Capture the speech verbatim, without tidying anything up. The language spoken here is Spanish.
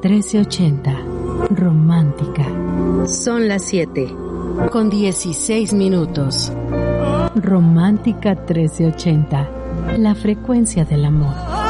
trece ochenta. Romántica. Son las siete. Con dieciséis minutos. Romántica trece ochenta. La frecuencia del amor.